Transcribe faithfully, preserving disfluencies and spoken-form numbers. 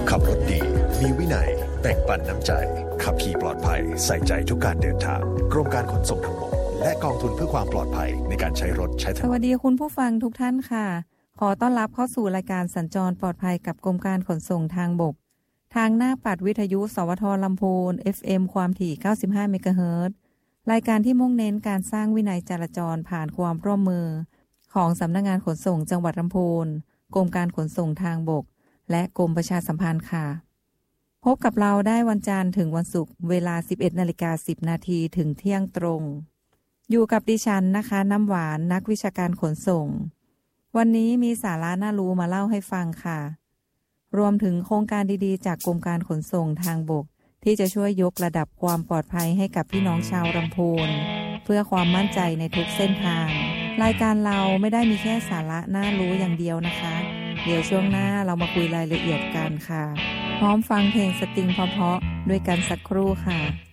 ขับรถดีมีวินัยแบ่งปันน้ำใจขับขี่ปลอดภัยใส่ใจทุกการเดินทางกรมการขนส่งทางบกและกองทุนเพื่อความปลอดภัยในการใช้รถใช้ถนนสวัสดีคุณผู้ฟังทุกท่านค่ะขอต้อนรับเข้าสู่รายการสัญจรปลอดภัยกับกรมการขนส่งทางบกทางหน้าปัดวิทยุสวทลำพูน เอฟ เอ็ม ความถี่เก้าสิบห้าเมกะเฮิรตซ์รายการที่มุ่งเน้นการสร้างวินัยจราจรผ่านความร่วมมือของสำนักงานขนส่งจังหวัดลำพูนกรมการขนส่งทางบกและกรมประชาสัมพันธ์ค่ะพบกับเราได้วันจันทร์ถึงวันศุกร์เวลา สิบเอ็ดนาฬิกาสิบนาทีถึงเที่ยงตรงอยู่กับดิฉันนะคะน้ำหวานนักวิชาการขนส่งวันนี้มีสาระน่ารู้มาเล่าให้ฟังค่ะรวมถึงโครงการดีๆจากกรมการขนส่งทางบกที่จะช่วยยกระดับความปลอดภัยให้กับพี่น้องชาวลำพูนเพื่อความมั่นใจในทุกเส้นทางรายการเราไม่ได้มีแค่สาระน่ารู้อย่างเดียวนะคะเดี๋ยวช่วงหน้าเรามาคุยรายละเอียดกันค่ะพร้อมฟังเพลงสตริงเพราะๆด้วยกันสักครู่ค่ะ